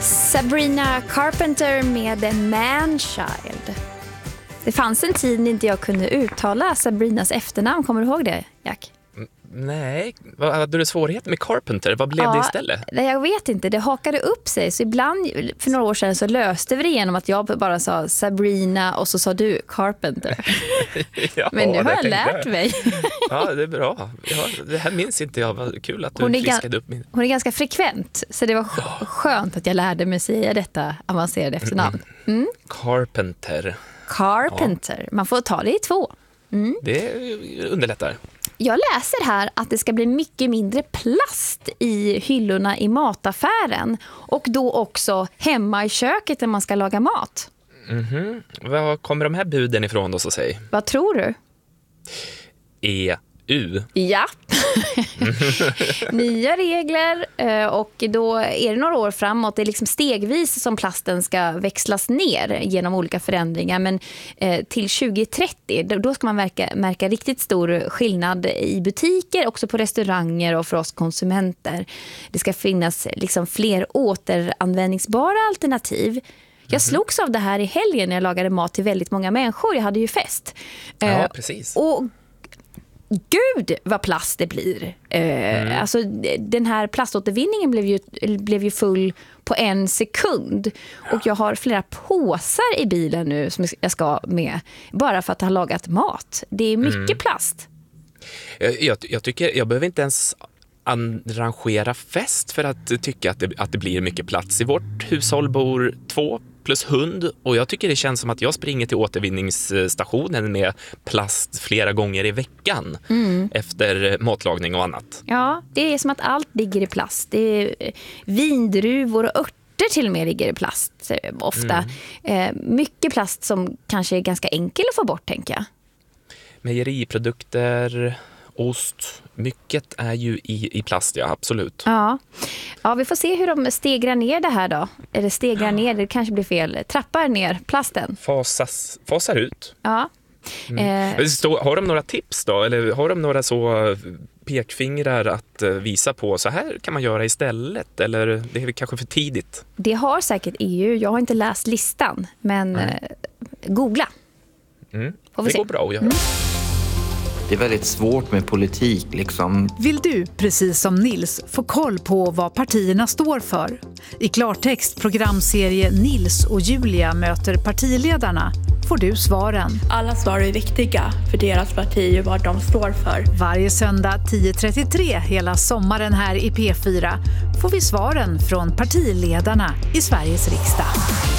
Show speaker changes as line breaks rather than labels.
Sabrina Carpenter med Manchild. Det fanns en tid när inte jag kunde uttala Sabrinas efternamn. Kommer du ihåg det, Jack?
Nej, hade du svårigheter med Carpenter? Vad blev det istället?
Jag vet inte, det hakade upp sig. Så ibland, för några år sedan, så löste vi det genom att jag bara sa Sabrina och så sa du Carpenter.
Ja,
men nu har jag lärt mig.
Ja, det är bra. Ja, det här minns inte jag. Vad kul att du friskade upp min.
Hon är ganska frekvent, så det var skönt att jag lärde mig säga detta avancerade efternamn.
Carpenter.
Ja. Man får ta det i 2.
Det underlättar.
Jag läser här att det ska bli mycket mindre plast i hyllorna i mataffären och då också hemma i köket när man ska laga mat.
Var kommer de här buden ifrån då, så säg?
Vad tror du?
EU.
Ja. Nya regler och då är det några år framåt. Det är liksom stegvis som plasten ska växlas ner genom olika förändringar. Men till 2030 då ska man märka riktigt stor skillnad i butiker, också på restauranger och för oss konsumenter. Det ska finnas liksom fler återanvändningsbara alternativ. Jag slogs av det här i helgen när jag lagade mat till väldigt många människor. Jag hade ju fest.
Ja, precis.
Och gud vad plast det blir. Alltså den här plaståtervinningen blev ju full på 1 sekund. Och jag har flera påsar i bilen nu som jag ska med bara för att ha lagat mat. Det är mycket plast.
Jag tycker jag behöver inte ens arrangera fest för att tycka att det blir mycket plats. I vårt hushåll bor 2 plus hund och jag tycker det känns som att jag springer till återvinningsstationen med plast flera gånger i veckan efter matlagning och annat. Ja,
det är som att allt ligger i plast. Det är vindruvor och örter till och med ligger i plast ofta. Mycket plast som kanske är ganska enkel att få bort, tänker jag.
Mejeriprodukter, ost, mycket är ju i plast, ja, absolut.
Ja, vi får se hur de stegrar ner det här då. Eller stegrar ner, det kanske blir fel. Trappar ner plasten.
Fasar ut.
Ja.
Har de några tips då? Eller har de några så pekfingrar att visa på så här kan man göra istället? Eller det är kanske för tidigt?
Det har säkert EU. Jag har inte läst listan. Men googla.
Det går bra att göra.
Det är väldigt svårt med politik liksom.
Vill du, precis som Nils, få koll på vad partierna står för? I klartext programserie Nils och Julia möter partiledarna får du svaren.
Alla svar är viktiga för deras parti och vad de står för.
Varje söndag 10.33 hela sommaren här i P4 får vi svaren från partiledarna i Sveriges riksdag.